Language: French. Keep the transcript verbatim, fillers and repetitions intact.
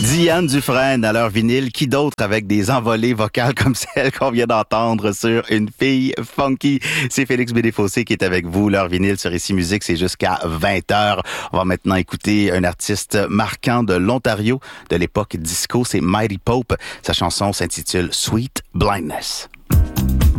Diane Dufresne à leur vinyle. Qui d'autre avec des envolées vocales comme celle qu'on vient d'entendre sur Une fille funky? C'est Félix Bédéfossé qui est avec vous. Leur vinyle sur Ici Musique, c'est jusqu'à vingt heures. On va maintenant écouter un artiste marquant de l'Ontario de l'époque disco. C'est Mighty Pope. Sa chanson s'intitule Sweet Blindness.